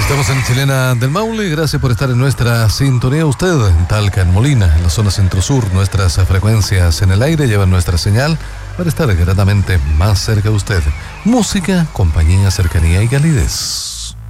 Estamos en Chilena del Maule, gracias por estar en nuestra sintonía. Usted en Talca, en Molina, en la zona centro-sur, nuestras frecuencias en el aire llevan nuestra señal para estar gratamente más cerca de usted. Música, compañía, cercanía y calidez.